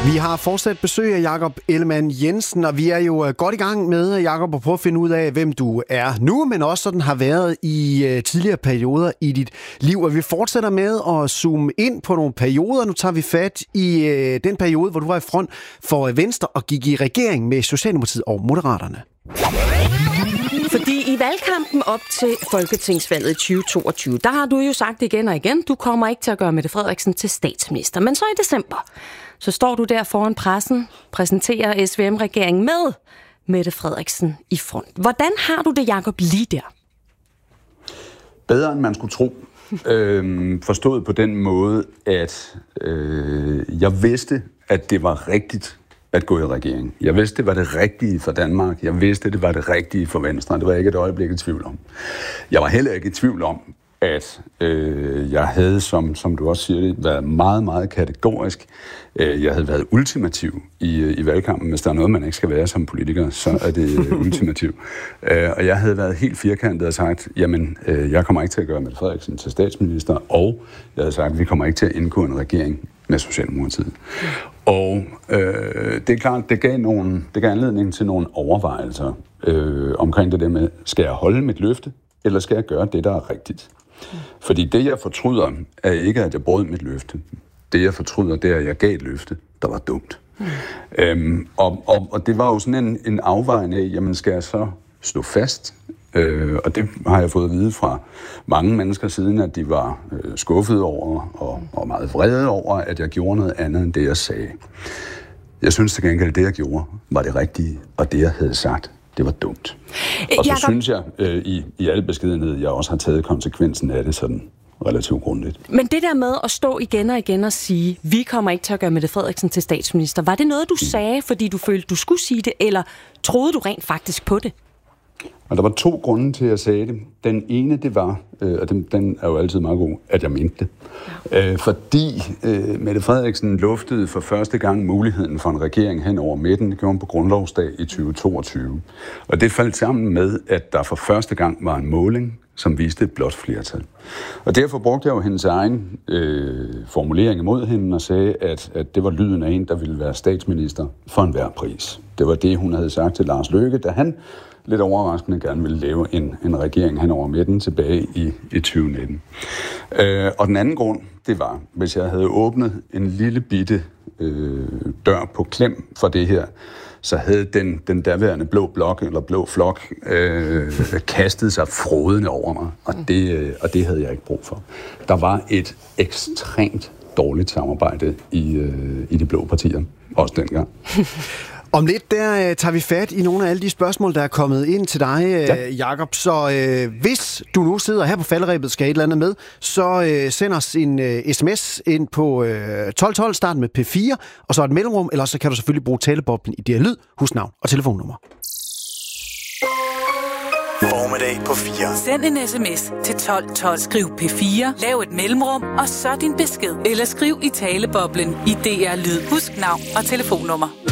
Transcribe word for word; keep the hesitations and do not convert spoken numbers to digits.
Vi har fortsat besøg af Jakob Ellemann-Jensen, og vi er jo godt i gang med, Jakob, at prøve at finde ud af, hvem du er nu, men også sådan har været i uh, tidligere perioder i dit liv. Og vi fortsætter med at zoome ind på nogle perioder. Nu tager vi fat i uh, den periode, hvor du var i front for Venstre og gik i regering med Socialdemokratiet og Moderaterne. Fordi i valgkampen op til Folketingsvalget i tyve toogtyve, der har du jo sagt igen og igen, du kommer ikke til at gøre Mette Frederiksen til statsminister. Men så i december, så står du der foran pressen, præsenterer S V M-regeringen med Mette Frederiksen i front. Hvordan har du det, Jakob, lige der? Bedre end man skulle tro. øhm, forstået på den måde, at øh, jeg vidste, at det var rigtigt at gå i regering. Jeg vidste, det var det rigtige for Danmark. Jeg vidste, det var det rigtige for Venstre. Det var jeg ikke et øjeblik i tvivl om. Jeg var heller ikke i tvivl om, at øh, jeg havde, som, som du også siger, været meget, meget kategorisk. Øh, jeg havde været ultimativ i, i valgkampen. Hvis der er noget, man ikke skal være som politiker, så er det øh, ultimativ. Øh, og jeg havde været helt firkantet og sagt, jamen, øh, jeg kommer ikke til at gøre Mette Frederiksen til statsminister, og jeg havde sagt, vi kommer ikke til at indgå en regering med Socialdemokratiet. Og øh, det er klart, det gav, nogle, det gav anledning til nogle overvejelser øh, omkring det der med, skal jeg holde mit løfte, eller skal jeg gøre det, der er rigtigt? Fordi det, jeg fortryder, er ikke, at jeg brød mit løfte. Det, jeg fortryder, det er, at jeg gav et løfte, der var dumt. Mm. Øhm, og, og, og det var jo sådan en, en afvejning af, jamen skal jeg så stå fast? Øh, og det har jeg fået at vide fra mange mennesker siden, at de var øh, skuffede over og, og meget vrede over, at jeg gjorde noget andet end det, jeg sagde. Jeg synes til gengæld, at det, jeg gjorde, var det rigtige, og det, jeg havde sagt, det var dumt. Og så Jacob... synes jeg, øh, i, i al beskedenhed, jeg også har taget konsekvensen af det sådan relativt grundigt. Men det der med at stå igen og igen og sige, vi kommer ikke til at gøre Mette Frederiksen til statsminister, var det noget, du mm. sagde, fordi du følte, du skulle sige det, eller troede du rent faktisk på det? Og der var to grunde til, at jeg sagde det. Den ene, det var, øh, og den, den er jo altid meget god, at jeg mente det. Ja. Øh, fordi øh, Mette Frederiksen luftede for første gang muligheden for en regering hen over midten. Det gjorde hun på grundlovsdag i tyve toogtyve. Og det faldt sammen med, at der for første gang var en måling, som viste et blåt flertal. Og derfor brugte jeg jo hendes egen øh, formulering imod hende og sagde, at, at det var lyden af en, der ville være statsminister for enhver pris. Det var det, hun havde sagt til Lars Løkke, da han lidt overraskende gerne ville lave en, en regering hen over midten tilbage i, i tyve nitten. Øh, og den anden grund, det var, hvis jeg havde åbnet en lille bitte øh, dør på klem for det her, så havde den, den daværende blå blok, eller blå flok, øh, kastet sig frådende over mig, og det, øh, og det havde jeg ikke brug for. Der var et ekstremt dårligt samarbejde i, øh, i de blå partier, også dengang. Om lidt, der øh, tager vi fat i nogle af alle de spørgsmål, der er kommet ind til dig, øh, ja. Jakob. Så øh, hvis du nu sidder her på falderebet, skal et eller andet med, så øh, send os en øh, sms ind på øh, tolv tolv, start med P fire, og så et mellemrum, eller så kan du selvfølgelig bruge taleboblen i D R Lyd, husnavn og telefonnummer. Formiddag på fire. Send en sms til tolv tolv, skriv P fire, lav et mellemrum, og så din besked. Eller skriv i taleboblen i D R Lyd, husk navn og telefonnummer.